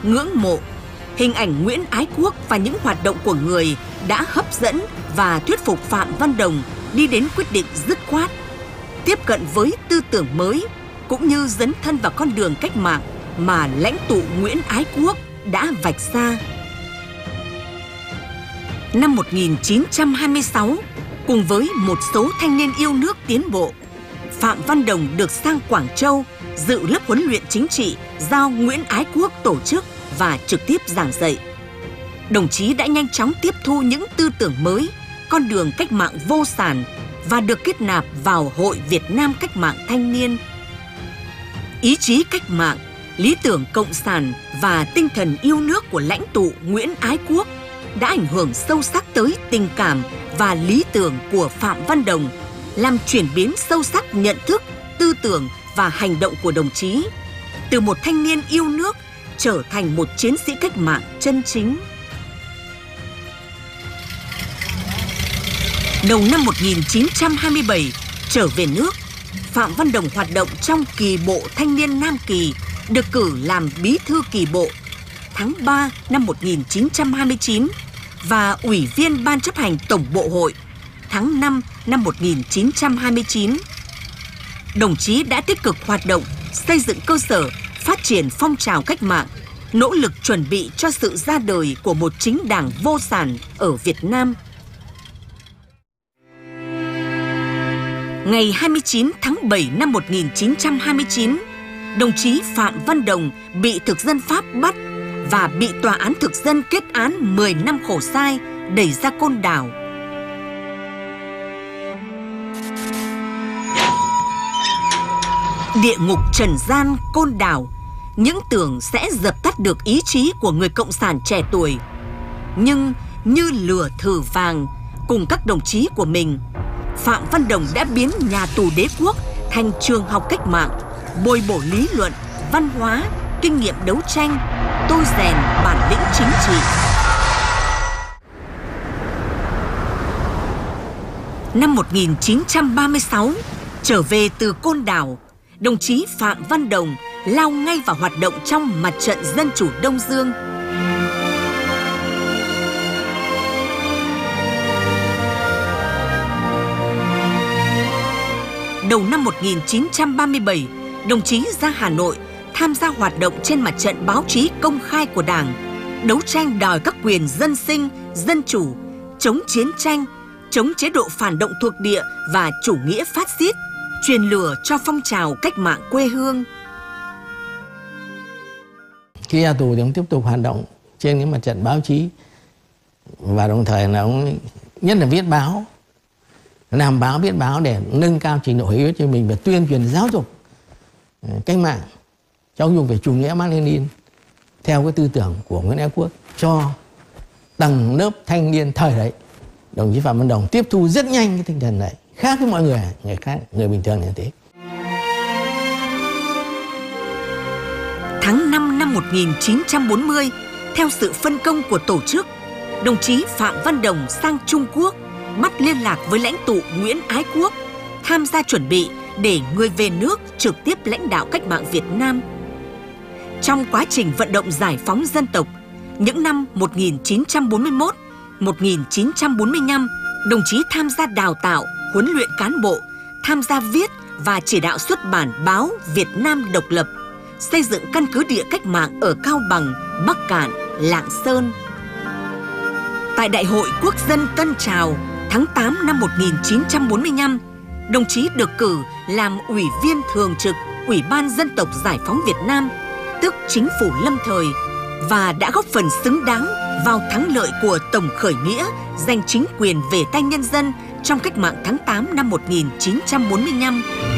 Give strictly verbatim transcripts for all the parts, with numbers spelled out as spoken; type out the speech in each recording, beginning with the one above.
ngưỡng mộ. Hình ảnh Nguyễn Ái Quốc và những hoạt động của người đã hấp dẫn và thuyết phục Phạm Văn Đồng đi đến quyết định dứt khoát, tiếp cận với tư tưởng mới, cũng như dấn thân vào con đường cách mạng mà lãnh tụ Nguyễn Ái Quốc đã vạch ra. Năm một nghìn chín trăm hai mươi sáu, cùng với một số thanh niên yêu nước tiến bộ, Phạm Văn Đồng được sang Quảng Châu dự lớp huấn luyện chính trị do Nguyễn Ái Quốc tổ chức và trực tiếp giảng dạy. Đồng chí đã nhanh chóng tiếp thu những tư tưởng mới, con đường cách mạng vô sản và được kết nạp vào Hội Việt Nam Cách mạng Thanh niên. Ý chí cách mạng, lý tưởng cộng sản và tinh thần yêu nước của lãnh tụ Nguyễn Ái Quốc đã ảnh hưởng sâu sắc tới tình cảm và lý tưởng của Phạm Văn Đồng, làm chuyển biến sâu sắc nhận thức, tư tưởng và hành động của đồng chí, từ một thanh niên yêu nước trở thành một chiến sĩ cách mạng chân chính. Đầu năm một nghìn chín trăm hai mươi bảy, trở về nước, Phạm Văn Đồng hoạt động trong Kỳ bộ Thanh niên Nam Kỳ, được cử làm bí thư Kỳ bộ tháng ba năm một nghìn chín trăm hai mươi chín và ủy viên Ban chấp hành Tổng bộ Hội tháng năm năm một nghìn chín trăm hai mươi chín. Đồng chí đã tích cực hoạt động xây dựng cơ sở, phát triển phong trào cách mạng, nỗ lực chuẩn bị cho sự ra đời của một chính đảng vô sản ở Việt Nam. Ngày hai mươi chín tháng bảy năm một nghìn chín trăm hai mươi chín, đồng chí Phạm Văn Đồng bị thực dân Pháp bắt và bị tòa án thực dân kết án mười năm khổ sai, đẩy ra Côn Đảo. Địa ngục trần gian Côn Đảo, những tưởng sẽ dập tắt được ý chí của người cộng sản trẻ tuổi. Nhưng như lửa thử vàng, cùng các đồng chí của mình, Phạm Văn Đồng đã biến nhà tù Đế Quốc thành trường học cách mạng, bồi bổ lý luận, văn hóa, kinh nghiệm đấu tranh, tôi rèn bản lĩnh chính trị. Năm một nghìn chín trăm ba mươi sáu, trở về từ Côn Đảo, đồng chí Phạm Văn Đồng lao ngay vào hoạt động trong Mặt trận Dân chủ Đông Dương. Đầu năm một nghìn chín trăm ba mươi bảy, đồng chí ra Hà Nội tham gia hoạt động trên mặt trận báo chí công khai của Đảng, đấu tranh đòi các quyền dân sinh, dân chủ, chống chiến tranh, chống chế độ phản động thuộc địa và chủ nghĩa phát xít, truyền lửa cho phong trào cách mạng quê hương. Khi ra tù thì ông tiếp tục hoạt động trên cái mặt trận báo chí, và đồng thời là ông nhất là viết báo, làm báo viết báo để nâng cao trình độ hiểu biết cho mình và tuyên truyền giáo dục cách mạng, giáo dục về chủ nghĩa Mác Lênin theo cái tư tưởng của Nguyễn Ái Quốc cho tầng lớp thanh niên thời đấy. Đồng chí Phạm Văn Đồng tiếp thu rất nhanh cái tinh thần này, khác với mọi người, người khác, người bình thường như thế. Tháng năm năm một nghìn chín trăm bốn mươi, theo sự phân công của tổ chức, đồng chí Phạm Văn Đồng sang Trung Quốc bắt liên lạc với lãnh tụ Nguyễn Ái Quốc, tham gia chuẩn bị để người về nước trực tiếp lãnh đạo cách mạng Việt Nam. Trong quá trình vận động giải phóng dân tộc, những năm một nghìn chín trăm bốn mươi mốt, một nghìn chín trăm bốn mươi lăm, đồng chí tham gia đào tạo, huấn luyện cán bộ, tham gia viết và chỉ đạo xuất bản báo Việt Nam Độc lập, xây dựng căn cứ địa cách mạng ở Cao Bằng, Bắc Kạn, Lạng Sơn. Tại Đại hội Quốc dân Tân Trào tháng tám năm một nghìn chín trăm bốn mươi lăm, đồng chí được cử làm Ủy viên Thường trực Ủy ban Dân tộc Giải phóng Việt Nam, tức Chính phủ lâm thời, và đã góp phần xứng đáng vào thắng lợi của tổng khởi nghĩa giành chính quyền về tay nhân dân trong cách mạng tháng tám năm một nghìn chín trăm bốn mươi lăm.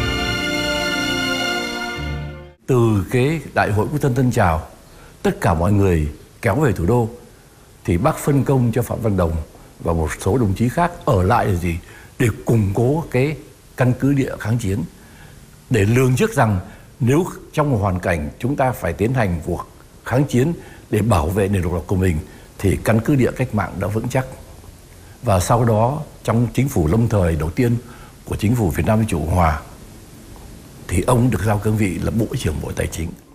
Từ cái Đại hội Quốc dân Tân Trào, tất cả mọi người kéo về thủ đô, thì Bác phân công cho Phạm Văn Đồng và một số đồng chí khác ở lại là gì? Để củng cố cái căn cứ địa kháng chiến, để lường trước rằng nếu trong một hoàn cảnh chúng ta phải tiến hành cuộc kháng chiến để bảo vệ nền độc lập của mình thì căn cứ địa cách mạng đã vững chắc. Và sau đó trong chính phủ lâm thời đầu tiên của chính phủ Việt Nam Dân chủ Cộng Hòa thì ông được giao cương vị là Bộ trưởng Bộ Tài chính.